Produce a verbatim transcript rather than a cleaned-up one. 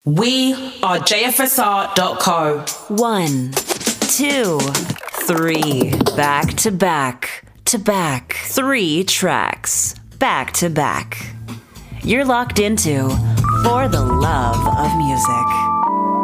We are J F S R dot co. One, two, three, back to back to back. Three tracks, back to back. You're locked into For the Love of Music.